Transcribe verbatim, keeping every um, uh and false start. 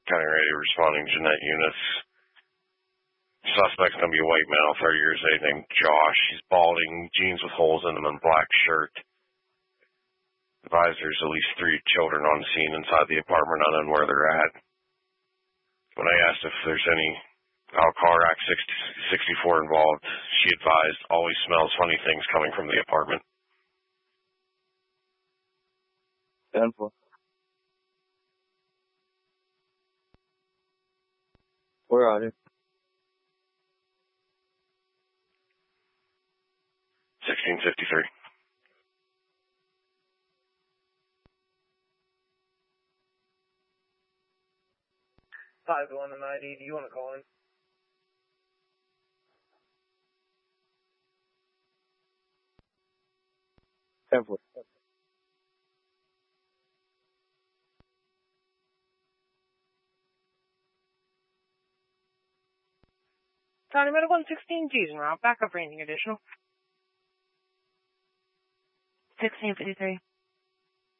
County Radio responding, Jeanette Eunice. Suspect's going to be a white male, thirty years of age, named Josh. He's balding, jeans with holes in them, and black shirt. Advisors, at least three children on scene inside the apartment, unknown where they're at. When I asked if there's any Alcar Act sixty-four involved, she advised, always smells funny things coming from the apartment. ten four. Where are you? sixteen fifty-three. five one and I D, do you want to call in? ten four. County Medical one sixteen G's and route. Back up for anything additional. sixteen fifty-three.